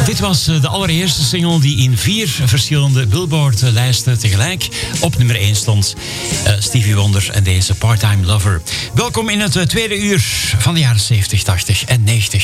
Dit was de allereerste single die in 4 verschillende Billboard-lijsten tegelijk op nummer 1 stond. Stevie Wonder en deze Part-Time Lover. Welkom in het tweede uur van de jaren 70, 80 en 90.